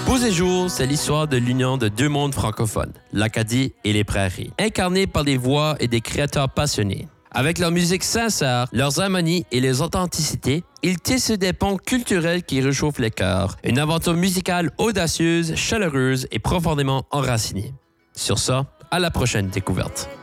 Beaux et Jours, c'est l'histoire de l'union de deux mondes francophones, l'Acadie et les Prairies, incarnés par des voix et des créateurs passionnés. Avec leur musique sincère, leurs harmonies et les authenticités, ils tissent des ponts culturels qui réchauffent les cœurs. Une aventure musicale audacieuse, chaleureuse et profondément enracinée. Sur ça, à la prochaine découverte.